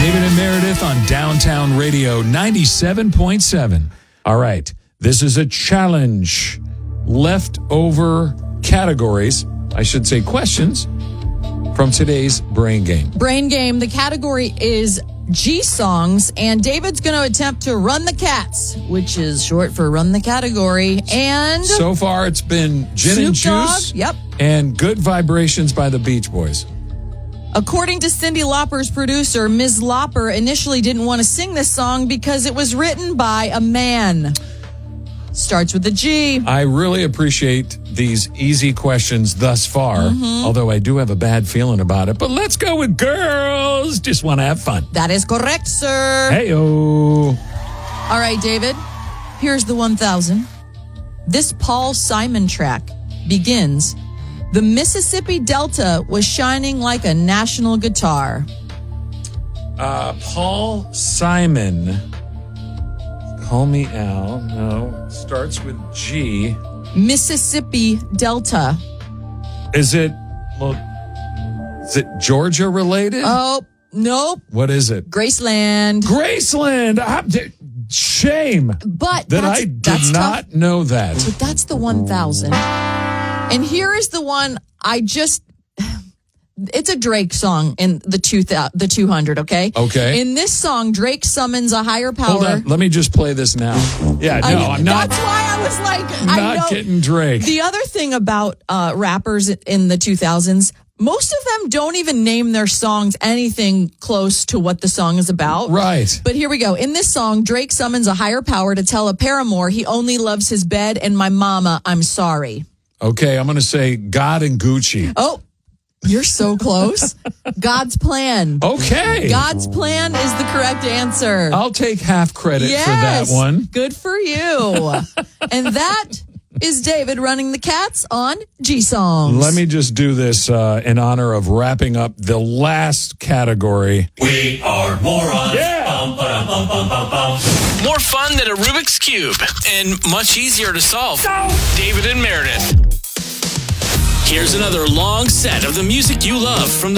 David and Meredith on Downtown Radio 97.7. All right, this is a challenge. Leftover categories, I should say questions, from today's Brain Game. Brain Game, the category is G-songs, and David's going to attempt to run the cats, which is short for run the category. And so far, it's been Gin Snoop and Juice Dogg, and Good Vibrations by the Beach Boys. According to Cyndi Lauper's producer, Ms. Lauper initially didn't want to sing this song because it was written by a man. Starts with a G. I really appreciate these easy questions thus far, although I do have a bad feeling about it. But let's go with girls. Just want to have fun. That is correct, sir. Hey-o. All right, David. Here's the 1,000. This Paul Simon track begins, "The Mississippi Delta was shining like a national guitar." Paul Simon. Call me Al. No. Starts with G. Mississippi Delta. Is it Georgia related? Oh, nope. What is it? Graceland. Graceland. Shame But that I did not know that. But that's the 1,000. And here is the one it's a Drake song in the 200, okay? Okay. In this song, Drake summons a higher power. Hold on. Let me just play this now. Yeah, no, I'm not. That's why I was like, Not getting Drake. The other thing about rappers in the 2000s, most of them don't even name their songs anything close to what the song is about. Right. But here we go. In this song, Drake summons a higher power to tell a paramour he only loves his bed and my mama, I'm sorry. Okay, I'm going to say God and Gucci. Oh, you're so close. God's Plan. Okay. God's Plan is the correct answer. I'll take half credit for that one. Good for you. And that is David running the cats on G-Songs. Let me just do this in honor of wrapping up the last category. We are morons. Yeah. Bum, ba-dum, bum, bum, bum, bum. More fun than a Rubik's Cube and much easier to solve. David and Meredith. Here's another long set of the music you love from